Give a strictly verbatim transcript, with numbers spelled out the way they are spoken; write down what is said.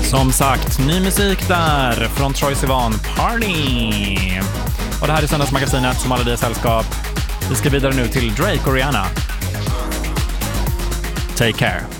Som sagt, ny musik där från Troye Sivan, Party. Och det här är Söndagsmagasinet som alla i sällskap. Vi ska vidare nu till Drake och Rihanna. Take care.